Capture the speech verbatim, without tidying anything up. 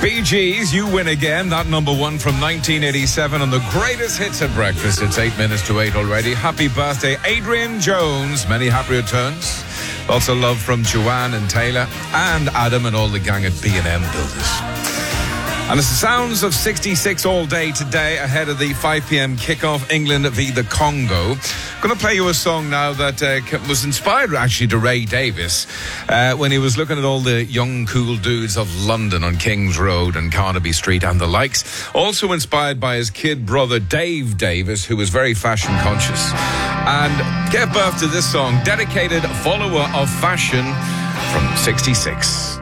Bee Gees, You Win Again, that number one from nineteen eighty-seven on the greatest hits at breakfast. It's eight minutes to eight already. Happy birthday, Adrian Jones. Many happy returns. Lots of love from Joanne and Taylor and Adam and all the gang at B and M Builders. And it's the sounds of sixty-six all day today ahead of the five p.m. kickoff, England v the Congo. I'm going to play you a song now that uh, was inspired actually to Ray Davis uh, when he was looking at all the young cool dudes of London on King's Road and Carnaby Street and the likes. Also inspired by his kid brother Dave Davis, who was very fashion conscious and gave birth to this song, dedicated follower of fashion from sixty-six.